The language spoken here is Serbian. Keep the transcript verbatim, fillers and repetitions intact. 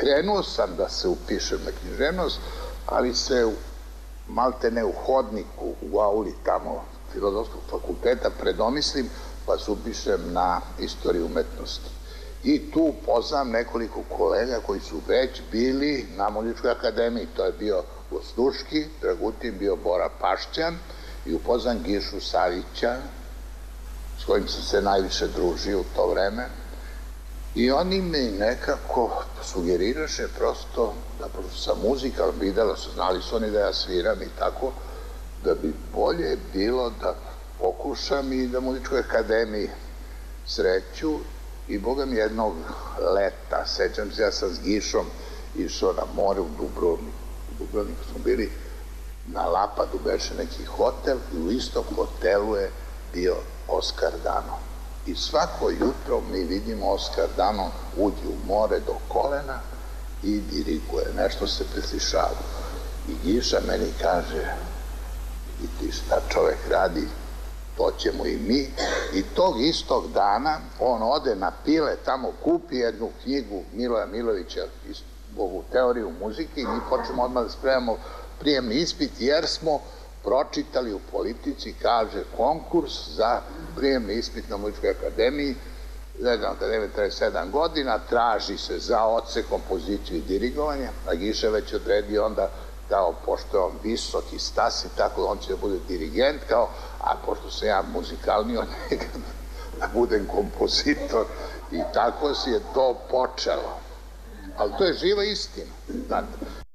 krenuo sam da se upišem na književnost, ali se malte ne u hodniku, u auli tamo Filozofskog fakulteta predomislim, pa se upišem na istoriju umetnosti. I tu poznam nekoliko kolega koji su već bili na Muzičkoj akademiji. To je bio Gostuški, Dragutin, bio Bora Pašćan i upoznam Gišu Savića, s kojim sam se najviše družio u to vreme. I oni mi nekako sugeriraše prosto da, prosto sam muzika, videla su, znali su oni da ja sviram i tako, da bi bolje bilo da pokušam i da Muzičkoj akademiji sreću. I boga mi jednog leta, sećam se, ja sam s Gišom išao na more u Dubrovnik. U Dubrovniku smo bili, na Lapadu beše neki hotel i u istom hotelu je bio Oskar Dano. I svako jutro mi vidimo Oskar Dano uđe u more do kolena i diriguje, nešto se preslišava. I Giša meni kaže, i ti šta čovek radi, to ćemo i mi. I tog istog dana on ode na Pile, tamo kupi jednu knjigu Miloja Milovića, ovu teoriju muzike, i mi počnemo odmah da spremamo prijemni ispit, jer smo pročitali u Politici, kaže, konkurs za prijemni ispit na Muzičkoj akademiji. Akademija traje sedam godina, traži se za odsek, kompoziciju i dirigovanje, a Giša već odredio onda kao, pošto je on visok i stas i tako, on će da bude dirigent, kao, a pošto sam ja muzikalni od njega, da budem kompozitor, i tako si je to počelo. Ali to je živa istina, znate.